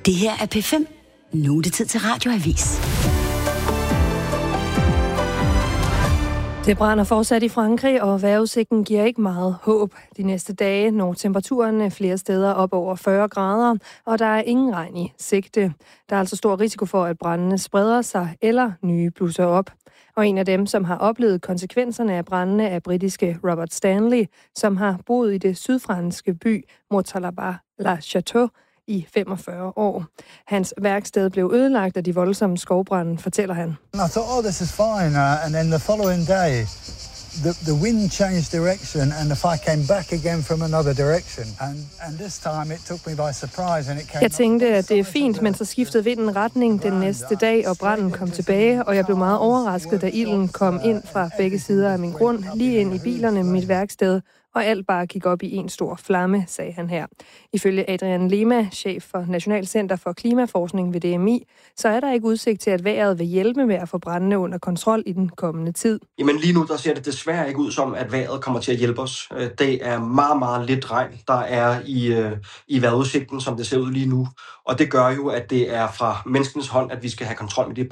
Det her er P5. Nu er det tid til radioavis. Det brænder fortsat i Frankrig, og vejrudsigten giver ikke meget håb. De næste dage når temperaturen flere steder op over 40 grader, og der er ingen regn i sigte. Der er altså stor risiko for, at brændene spreder sig eller nye blusser op. Og en af dem, som har oplevet konsekvenserne af brændene, er britiske Robert Stanley, som har boet i det sydfranske by Montalbán-la-Château i 45 år. Hans værksted blev ødelagt af de voldsomme skovbrande, fortæller han. I thought, this is fine, and then the following day, the wind changed direction, and the fire came back again from another direction, and this time it took me by surprise, and it came. Jeg tænkte, at det er fint, men så skiftede vinden retning den næste dag, og branden kom tilbage, og jeg blev meget overrasket, da ilden kom ind fra begge sider af min grund, lige ind i bilerne med mit værksted, og alt bare gik op i en stor flamme, sagde han her. Ifølge Adrian Lema, chef for Nationalcenter for Klimaforskning ved DMI, så er der ikke udsigt til, at vejret vil hjælpe med at få brændene under kontrol i den kommende tid. Jamen lige nu, der ser det desværre ikke ud som, at vejret kommer til at hjælpe os. Det er meget, meget lidt regn, der er i vejrudsigten, som det ser ud lige nu. Og det gør jo, at det er fra menneskens hånd, at vi skal have kontrol med de